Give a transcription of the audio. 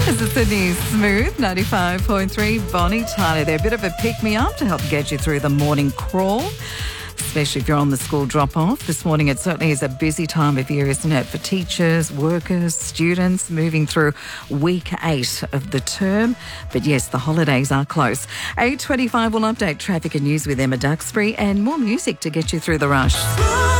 This is Sydney's Smooth 95.3. Bonnie Tyler there. A bit of a pick-me-up to help get you through the morning crawl, especially if you're on the school drop-off. This morning it certainly is a busy time of year, isn't it, for teachers, workers, students moving through week 8 of the term. But yes, the holidays are close. 8:25 will update traffic and news with Emma Duxbury and more music to get you through the rush.